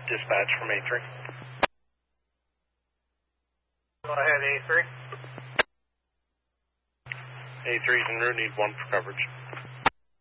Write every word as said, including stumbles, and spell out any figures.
Dispatch from A three. Go ahead, A three. A three's en route, need one for coverage.